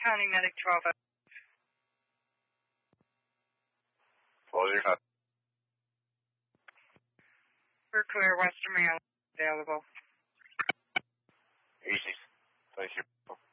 County Medic 12. Close your cut. We're clear. Western Maryland available. Easy. Thank you.